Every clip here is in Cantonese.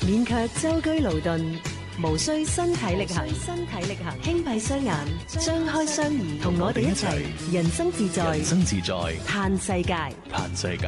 免卻舟車勞頓，無需身體力行，輕閉雙眼，張開雙耳，同我哋一齊人生自在，嘆世界。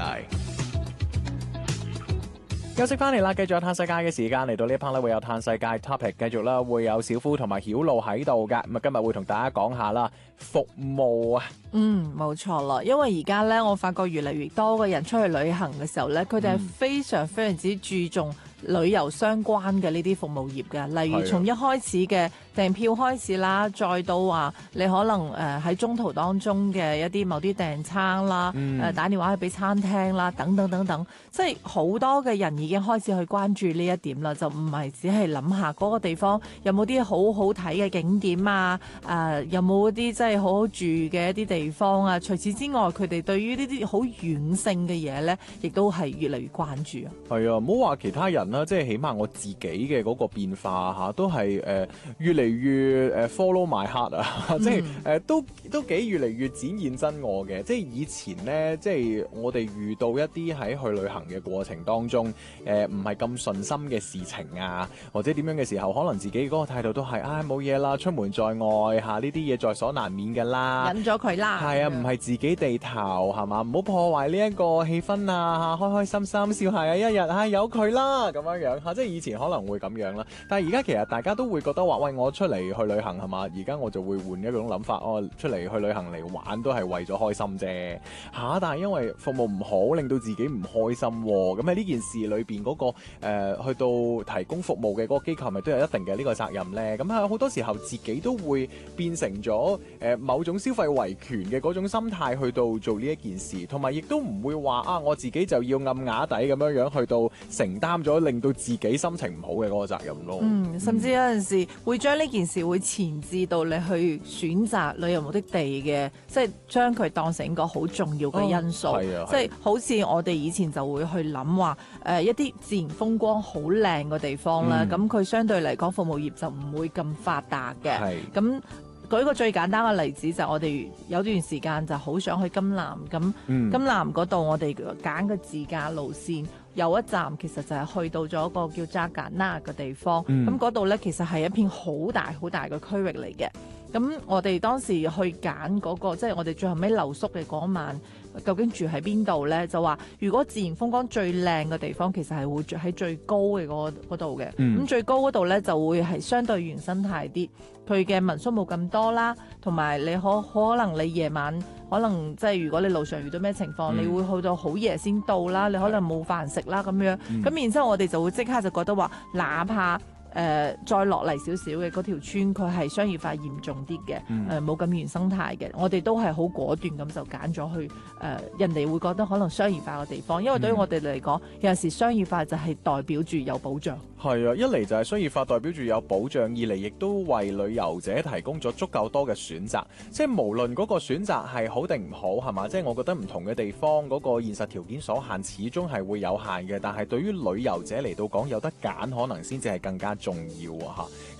休息翻嚟啦，繼續有嘆世界嘅時間，嚟到呢一 part 咧，會有嘆世界 topic， 繼續啦，會有小夫同埋曉露喺度噶。咁啊，今日會同大家講下啦，服務啊。 冇錯啦，因為而家咧，我發覺越嚟越多嘅人出去旅行嘅時候咧，佢哋係非常非常之注重旅遊相關嘅呢啲服務業嘅，例如從一開始嘅訂票開始啦，再到話你可能喺中途當中嘅一啲某啲訂餐啦，打電話去俾餐廳啦，等等等等，即係好多嘅人已經開始去關注呢一點啦，就唔係只係諗下嗰個地方有冇啲好好睇嘅景點啊，有冇啲即係好好住嘅一啲地方啊。除此之外，佢哋對於呢啲好軟性嘅嘢咧，亦都係越嚟越關注啊。 係啊，唔好話其他人啦，即係起碼我自己嘅嗰個變化嚇，都係越嚟越follow my heart 啊，即係都幾越嚟越展現真我嘅。即係以前咧，即係我哋遇到一啲喺去旅行嘅過程當中，唔係咁順心嘅事情啊，或者點樣嘅時候，可能自己嗰個態度都係冇嘢啦，出門在外嚇，呢啲嘢在所難免㗎啦， 忍咗佢啦。 係啊，唔係自己地頭係嘛，唔好破壞呢一個氣氛啊，開開心心笑下一日由佢啦咁樣嚇，即係以前可能會咁樣啦，但係而家其實大家都會覺得話，喂，我出嚟去旅行係嘛，而家我就會換一種諗法，出嚟去旅行嚟玩都係為咗開心啫嚇，但係因為服務唔好，令到自己唔開心喎，咁喺呢件事裏邊嗰個去到提供服務嘅嗰個機構，咪都有一定嘅呢個責任咧。咁啊好多時候自己都會變成咗某種消費維權嘅嗰種心態去到做呢一件事，同埋亦都唔會話我自己就要暗啞底咁樣去到承擔咗令到自己心情唔好嘅嗰個責任咯。 甚至有陣時會將呢件事會前置到你去選擇旅遊目的地嘅，即係將佢當成一個好重要嘅因素。即係好似我哋以前就會去諗話一啲自然風光好靚嘅地方啦，咁佢相對嚟講服務業就唔會咁發達嘅。咁舉個最簡單嘅例子，就係我哋有段時間就好想去金南，咁金南嗰度我哋揀個自駕路線，有一站其實就係去到咗一個叫扎尕那嘅地方，咁嗰度呢，其實係一片好大好大嘅區域嚟嘅。咁我哋當時去揀嗰個，即係我哋最後尾留宿嘅嗰晚，究竟住喺邊度呢？就話如果自然風光最靚嘅地方，其實係會住喺最高嘅嗰度嘅。咁最高嗰度呢，就會係相對原生態啲，佢嘅民宿冇咁多啦，同埋你可能你夜晚可能即係如果你路上遇到咩情況，你會去到好夜先到啦，你可能冇飯食啦咁樣。咁然之後我哋就會即刻就覺得話，哪怕再落嚟少少嘅嗰條村，佢係商業化嚴重啲嘅，冇咁原生態嘅，我哋都係好果斷咁就揀咗去人哋會覺得可能商業化嘅地方，因為對於我哋嚟講，有陣時商業化就係代表住有保障。 係啊，一嚟就係商業化代表住有保障，二嚟亦都為旅遊者提供咗足夠多嘅選擇，即係無論嗰個選擇係好定唔好，係嘛？即係我覺得唔同嘅地方嗰個現實條件所限，始終係會有限嘅，但係對於旅遊者嚟到講，有得揀可能先至係更加重要啊！嚇。